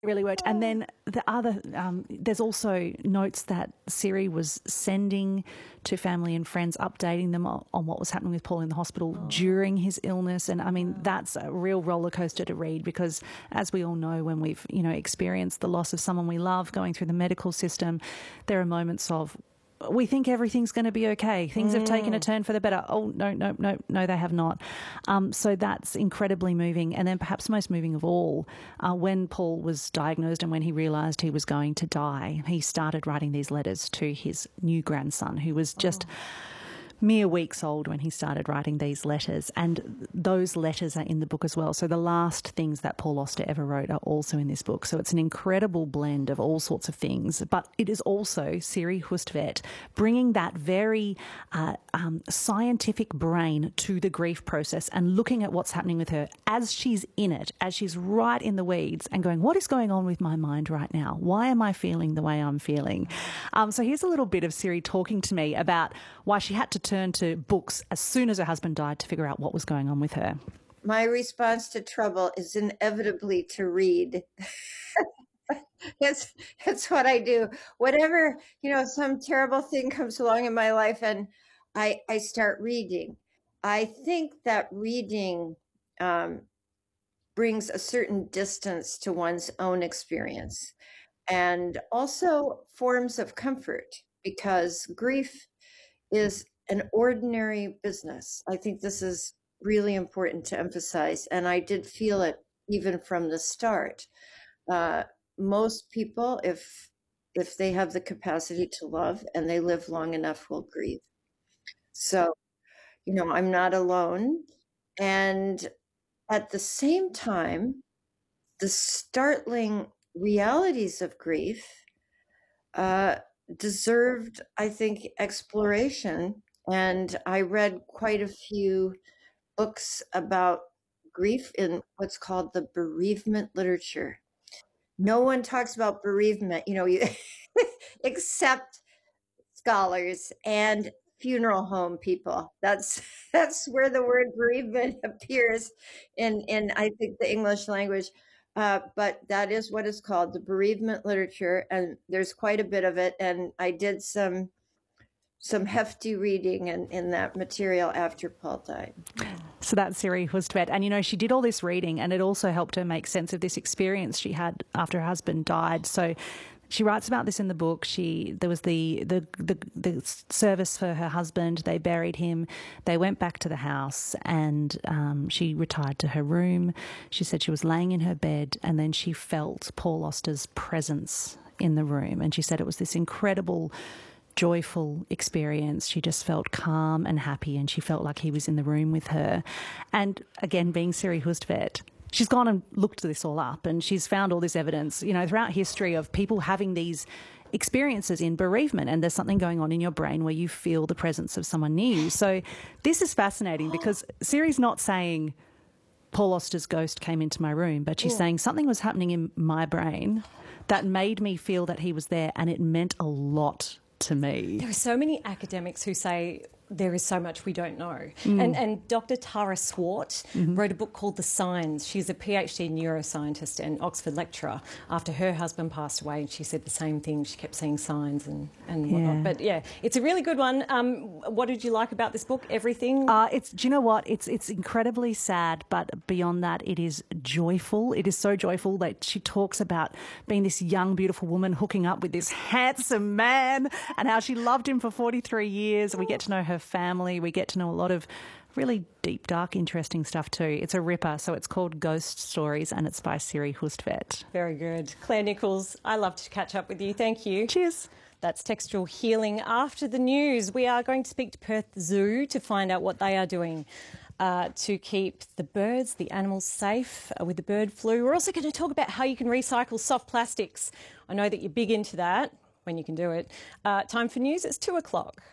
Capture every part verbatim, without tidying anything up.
really worked. And then the other, um, there's also notes that Siri was sending to family and friends, updating them on, on what was happening with Paul in the hospital oh. during his illness. And I mean, that's a real roller coaster to read because, as we all know, when we've, you know, experienced the loss of someone we love going through the medical system, there are moments of, we think everything's going to be okay. Things mm. have taken a turn for the better. Oh, no, no, no, no, they have not. Um, so that's incredibly moving. And then perhaps most moving of all, uh, when Paul was diagnosed and when he realised he was going to die, he started writing these letters to his new grandson, who was just... Oh. mere weeks old when he started writing these letters, and those letters are in the book as well. So the last things that Paul Auster ever wrote are also in this book. So it's an incredible blend of all sorts of things, but it is also Siri Hustvedt bringing that very uh, um, scientific brain to the grief process and looking at what's happening with her as she's in it, as she's right in the weeds and going, what is going on with my mind right now? Why am I feeling the way I'm feeling? Um, so here's a little bit of Siri talking to me about why she had to turn to books as soon as her husband died to figure out what was going on with her. My response to trouble is inevitably to read. That's that's what I do. Whatever, you know, some terrible thing comes along in my life and I, I start reading. I think that reading um, brings a certain distance to one's own experience and also forms of comfort, because grief is an ordinary business. I think this is really important to emphasize, and I did feel it even from the start. Uh, most people, if if they have the capacity to love and they live long enough, will grieve. So, you know, I'm not alone. And at the same time, the startling realities of grief uh, deserved, I think, exploration. And I read quite a few books about grief in what's called the bereavement literature. No one talks about bereavement, you know, except scholars and funeral home people. That's that's where the word bereavement appears in, in I think, the English language. Uh, but that is what it's called, the bereavement literature. And there's quite a bit of it. And I did some some hefty reading in, in that material after Paul died. So that's Siri Hustvedt. And, you know, she did all this reading and it also helped her make sense of this experience she had after her husband died. So she writes about this in the book. She there was the, the, the, the service for her husband. They buried him. They went back to the house and um, she retired to her room. She said she was laying in her bed and then she felt Paul Auster's presence in the room. And she said it was this incredible joyful experience. She just felt calm and happy and she felt like he was in the room with her. And again, being Siri Hustvedt, she's gone and looked this all up and she's found all this evidence, you know, throughout history of people having these experiences in bereavement, and there's something going on in your brain where you feel the presence of someone near you. So this is fascinating because Siri's not saying Paul Auster's ghost came into my room, but she's yeah. saying something was happening in my brain that made me feel that he was there, and it meant a lot to me. There are so many academics who say there is so much we don't know. Mm. And, and Doctor Tara Swart mm-hmm. wrote a book called The Signs. She's a PhD neuroscientist and Oxford lecturer after her husband passed away, and she said the same thing. She kept seeing signs and, and whatnot. Yeah. But, yeah, it's a really good one. Um, what did you like about this book? Everything? Uh, it's. Do you know what? It's, it's incredibly sad, but beyond that, it is joyful. It is so joyful that she talks about being this young, beautiful woman hooking up with this handsome man and how she loved him for forty-three years. We get to know her family. We get to know a lot of really deep, dark, interesting stuff too. It's a ripper. So it's called Ghost Stories and it's by Siri Hustvedt. Very good. Claire Nichols, I love to catch up with you. Thank you. Cheers. That's Textual Healing. After the news, we are going to speak to Perth Zoo to find out what they are doing uh, to keep the birds, the animals safe uh, with the bird flu. We're also going to talk about how you can recycle soft plastics. I know that you're big into that when you can do it. Uh, time for news. It's two o'clock.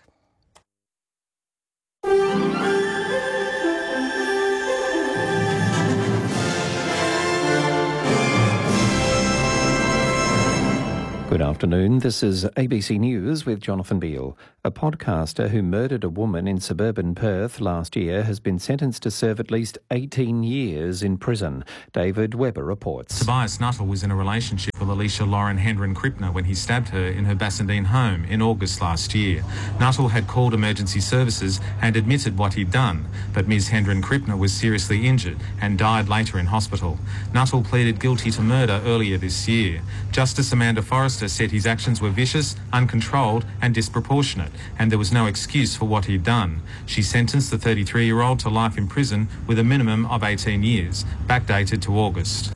Good afternoon. This is A B C News with Jonathan Beale. A podcaster who murdered a woman in suburban Perth last year has been sentenced to serve at least eighteen years in prison. David Webber reports. Tobias Nuttall was in a relationship with Alicia Lauren Hendren Krippner when he stabbed her in her Bassendean home in August last year. Nuttall had called emergency services and admitted what he'd done, but Miz Hendren Krippner was seriously injured and died later in hospital. Nuttall pleaded guilty to murder earlier this year. Justice Amanda Forrester said his actions were vicious, uncontrolled and disproportionate, and there was no excuse for what he'd done. She sentenced the thirty-three-year-old to life in prison with a minimum of eighteen years, backdated to August.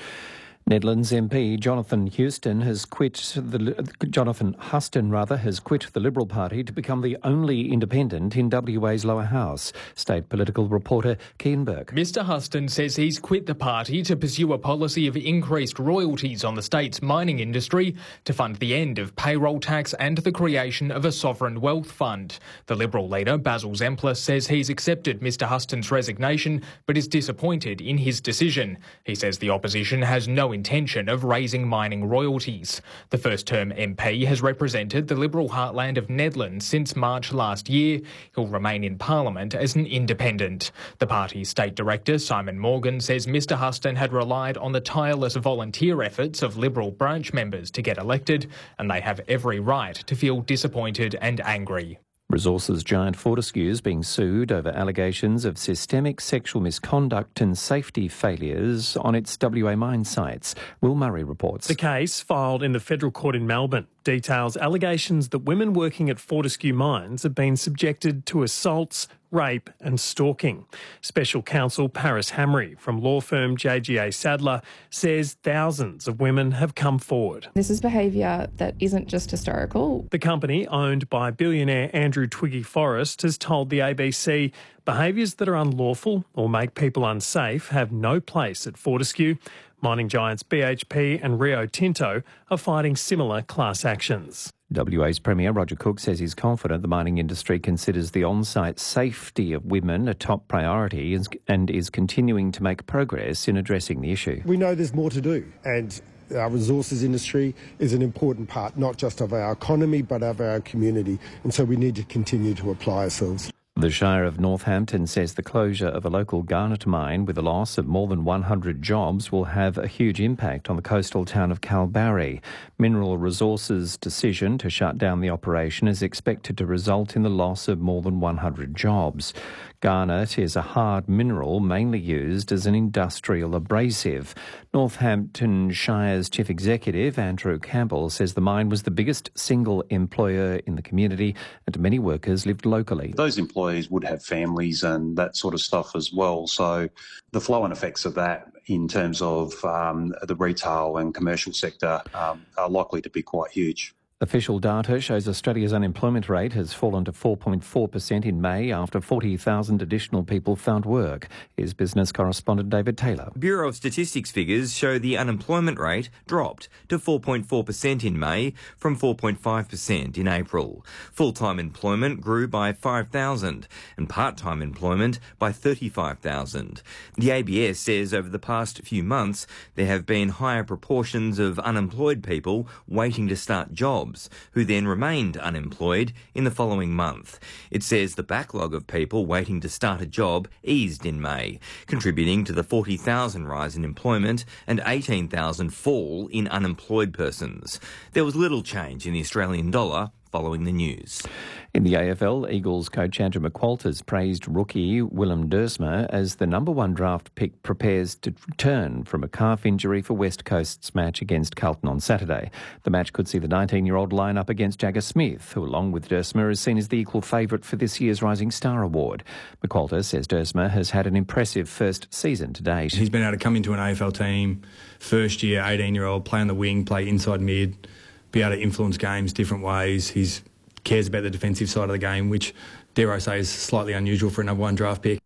Nedlands M P Jonathan Huston has quit the Jonathan Huston rather has quit the Liberal Party to become the only independent in W A's lower house. State political reporter Kean Burke. Mister Huston says he's quit the party to pursue a policy of increased royalties on the state's mining industry to fund the end of payroll tax and the creation of a sovereign wealth fund. The Liberal leader Basil Zemplis says he's accepted Mister Huston's resignation but is disappointed in his decision. He says the opposition has no intention of raising mining royalties. The first-term M P has represented the Liberal heartland of Nedlands since March last year. He'll remain in Parliament as an independent. The party's State Director, Simon Morgan, says Mister Huston had relied on the tireless volunteer efforts of Liberal branch members to get elected, and they have every right to feel disappointed and angry. Resources giant Fortescue is being sued over allegations of systemic sexual misconduct and safety failures on its W A mine sites. Will Murray reports. The case, filed in the Federal Court in Melbourne, details allegations that women working at Fortescue mines have been subjected to assaults, rape and stalking. Special counsel Paris Hamry from law firm J G A Sadler says thousands of women have come forward. This is behaviour that isn't just historical. The company, owned by billionaire Andrew Twiggy Forrest, has told the A B C behaviours that are unlawful or make people unsafe have no place at Fortescue. Mining giants B H P and Rio Tinto are fighting similar class actions. W A's Premier Roger Cook says he's confident the mining industry considers the on-site safety of women a top priority and is continuing to make progress in addressing the issue. We know there's more to do, and our resources industry is an important part not just of our economy but of our community, and so we need to continue to apply ourselves. The Shire of Northampton says the closure of a local garnet mine with a loss of more than one hundred jobs will have a huge impact on the coastal town of Kalbarri. Mineral Resources' decision to shut down the operation is expected to result in the loss of more than one hundred jobs. Garnet is a hard mineral mainly used as an industrial abrasive. Northampton Shire's Chief Executive, Andrew Campbell, says the mine was the biggest single employer in the community and many workers lived locally. Those employees would have families and that sort of stuff as well. So the flow-on effects of that in terms of um, the retail and commercial sector um, are likely to be quite huge. Official data shows Australia's unemployment rate has fallen to four point four percent in May after forty thousand additional people found work. Here's business correspondent David Taylor. Bureau of Statistics figures show the unemployment rate dropped to four point four percent in May from four point five percent in April. Full-time employment grew by five thousand and part-time employment by thirty-five thousand. The A B S says over the past few months there have been higher proportions of unemployed people waiting to start jobs, who then remained unemployed in the following month. It says the backlog of people waiting to start a job eased in May, contributing to the forty thousand rise in employment and eighteen thousand fall in unemployed persons. There was little change in the Australian dollar following the news. In the A F L, Eagles coach Andrew McQualters praised rookie Willem Dersma as the number one draft pick prepares to return from a calf injury for West Coast's match against Carlton on Saturday. The match could see the nineteen-year-old line up against Jagger Smith, who along with Dersma is seen as the equal favourite for this year's Rising Star Award. McQualters says Dersma has had an impressive first season to date. He's been able to come into an A F L team, first year, eighteen-year-old, play on the wing, play inside mid, be able to influence games different ways. He cares about the defensive side of the game, which, dare I say, is slightly unusual for a number one draft pick.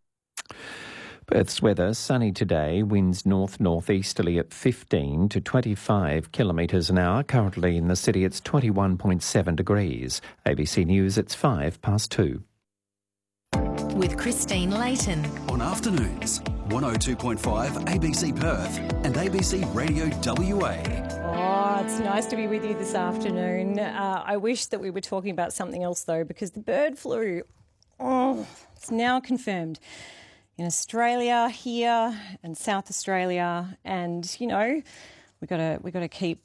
Perth's weather, sunny today, winds north-northeasterly at fifteen to twenty-five kilometres an hour. Currently in the city it's twenty-one point seven degrees. A B C News, it's five past two. With Christine Layton. On afternoons, one oh two point five A B C Perth and A B C Radio W A. Oh, it's nice to be with you this afternoon. Uh, I wish that we were talking about something else, though, because the bird flu, oh, it's now confirmed in Australia, here, and South Australia. And, you know, we've got to, we've got to keep